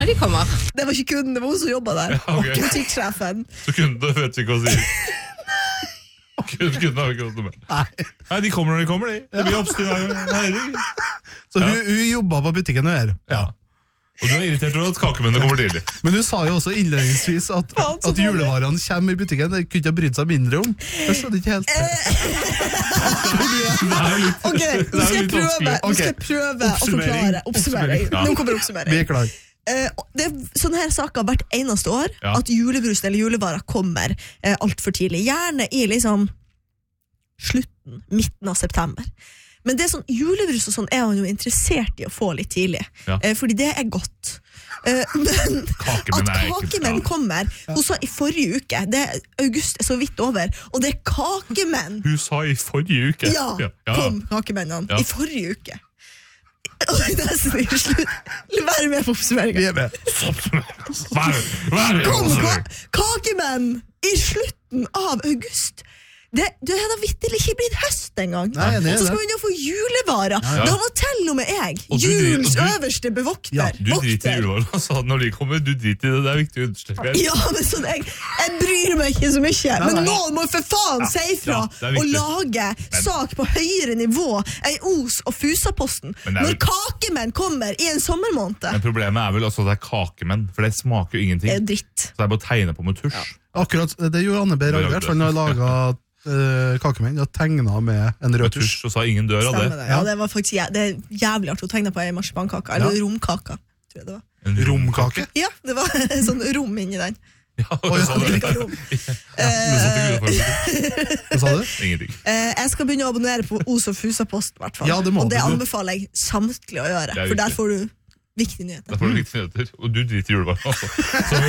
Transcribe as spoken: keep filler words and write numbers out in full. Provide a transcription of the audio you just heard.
Ja, de kommer. Det var ikke kunden, det var hun som jobbet der. Ja, okay. Og butikksjefen. Så kunden vet ikke hva å si. Kunden har ikke noe mer. Nei. Nei, de kommer når de kommer, de. Det blir oppstyr. Så hun, hun jobbet på butikken her. Ja. Og du er irritert over at kakemennene kommer tidlig. Men du sa jo også innledningsvis at, at julevarene kommer i butikken. Det kunne ikke brydd seg mindre om. Jeg skjønner ikke helt. Ok, nå skal jeg prøve, nå skal jeg prøve å forklare. Oppsummering. Nå kommer oppsummering. Vi er klar. Uh, det er sånne her saker hvert eneste år, ja. At julebrusen eller julevarer kommer uh, alt for tidlig. Gjerne i liksom slutten, midten av september. Men det er sånn, julebrus og sånn er han jo interessert i å få litt tidlig, ja. uh, fordi det er godt. Uh, men kakemenn at kakemenn ja. kommer, hun sa i forrige uke, det er august er så vidt over, og det er kakemenn. Hun sa i forrige uke? Ja, ja. Kom kakemennene, ja. I forrige uke. Vær med på oppsummeringen. Vi er med. Kom, ka kakemenn i slutten av august. Det, det hadde vittelig ikke blitt høst en gang. Nei, det og så skal vi jo få julevarer. Ja, ja. Da var til og med jeg, julens øverste bevokter. Ja, du driter i julevarer, altså, når de kommer, du driter i det, det er viktig å understreke. Ja, men sånn, jeg, jeg bryr meg ikke så mye, men noen må for faen si fra ja, og lage men. sak på høyere nivå enn Os og Fusaposten. Når kakemenn kommer i en sommermåned. Men problemet er vel også at det er kakemenn, for det smaker jo ingenting. Det er dritt. Så det er bare å tegne på med tusj. Ja. Akkurat, det gjorde Anne B. Ragert, for han har laget Uh, kakemenn og tegna med en rød tusj. Og sa ingen dør av det. det. Ja, det var faktisk jæ det er jævlig artig å tegne på en marsipankake, eller ja. romkaka, tror jeg det var. En romkake? Ja, det var en sånn rom inni den. Ja, hva sa du? Hva sa du? Ingenting. Uh, jeg skal begynne å abonnere på Os og Fusapost, hvert fall. Ja, det må og det du. anbefaler jeg samtlige å gjøre, for der får du viktige nyheter. Der får du viktige nyheter, og du driter i julevarer, altså. Så